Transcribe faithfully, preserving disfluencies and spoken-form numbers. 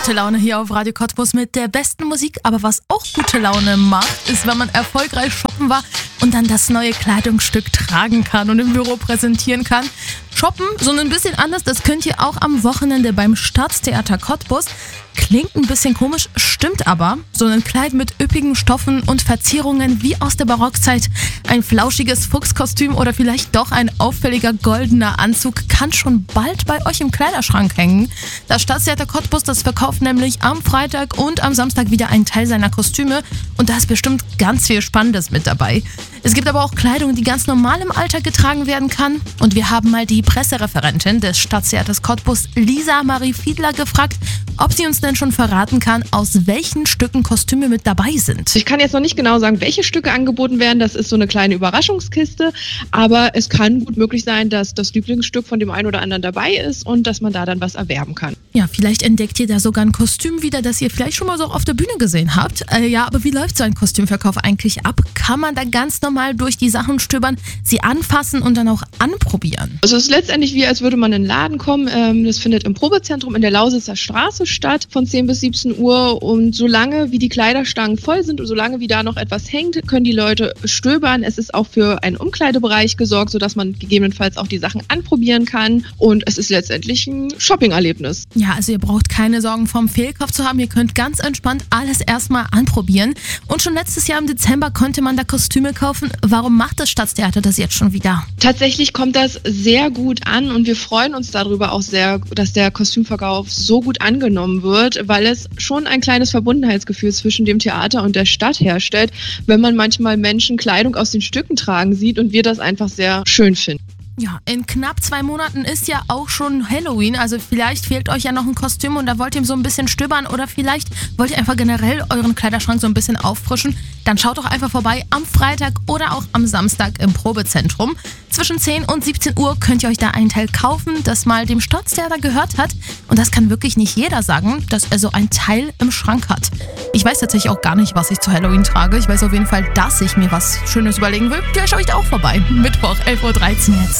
gute Laune hier auf Radio Cottbus mit der besten Musik. Aber was auch gute Laune macht, ist, wenn man erfolgreich shoppen war und dann das neue Kleidungsstück tragen kann und im Büro präsentieren kann. Shoppen, so ein bisschen anders, das könnt ihr auch am Wochenende beim Staatstheater Cottbus. Klingt ein bisschen komisch, stimmt aber. So ein Kleid mit üppigen Stoffen und Verzierungen wie aus der Barockzeit, ein flauschiges Fuchskostüm oder vielleicht doch ein auffälliger goldener Anzug kann schon bald bei euch im Kleiderschrank hängen. Das Staatstheater Cottbus, das verkauft nämlich am Freitag und am Samstag wieder einen Teil seiner Kostüme und da ist bestimmt ganz viel Spannendes mit dabei. Es gibt aber auch Kleidung, die ganz normal im Alltag getragen werden kann und wir haben mal die Pressereferentin des Staatstheaters Cottbus, Lisa Marie Fiedler, gefragt, ob sie uns denn schon verraten kann, aus welchen Stücken Kostüme mit dabei sind. Ich kann jetzt noch nicht genau sagen, welche Stücke angeboten werden. Das ist so eine kleine Überraschungskiste. Aber es kann gut möglich sein, dass das Lieblingsstück von dem einen oder anderen dabei ist und dass man da dann was erwerben kann. Ja, vielleicht entdeckt ihr da sogar ein Kostüm wieder, das ihr vielleicht schon mal so auf der Bühne gesehen habt. Äh, ja, aber wie läuft so ein Kostümverkauf eigentlich ab? Kann man da ganz normal durch die Sachen stöbern, sie anfassen und dann auch anprobieren? Also es ist letztendlich wie, als würde man in den Laden kommen. Das findet im Probezentrum in der Lausitzer Straße statt von zehn bis siebzehn Uhr und solange wie die Kleiderstangen voll sind und solange wie da noch etwas hängt, können die Leute stöbern. Es ist auch für einen Umkleidebereich gesorgt, sodass man gegebenenfalls auch die Sachen anprobieren kann und es ist letztendlich ein Shopping-Erlebnis. Ja, also ihr braucht keine Sorgen vom Fehlkauf zu haben, ihr könnt ganz entspannt alles erstmal anprobieren und schon letztes Jahr im Dezember konnte man da Kostüme kaufen. Warum macht das Staatstheater das jetzt schon wieder? Tatsächlich kommt das sehr gut an und wir freuen uns darüber auch sehr, dass der Kostümverkauf so gut angenommen wird, weil es schon ein kleines Verbundenheitsgefühl zwischen dem Theater und der Stadt herstellt, wenn man manchmal Menschen Kleidung aus den Stücken tragen sieht und wir das einfach sehr schön finden. Ja, in knapp zwei Monaten ist ja auch schon Halloween, also vielleicht fehlt euch ja noch ein Kostüm und da wollt ihr so ein bisschen stöbern oder vielleicht wollt ihr einfach generell euren Kleiderschrank so ein bisschen auffrischen, dann schaut doch einfach vorbei am Freitag oder auch am Samstag im Probezentrum. Zwischen zehn und siebzehn Uhr könnt ihr euch da ein Teil kaufen, das mal dem Staatstheater gehört hat und das kann wirklich nicht jeder sagen, dass er so ein Teil im Schrank hat. Ich weiß tatsächlich auch gar nicht, was ich zu Halloween trage, ich weiß auf jeden Fall, dass ich mir was Schönes überlegen will. Vielleicht schaue ich da auch vorbei. Mittwoch, elf Uhr dreizehn jetzt.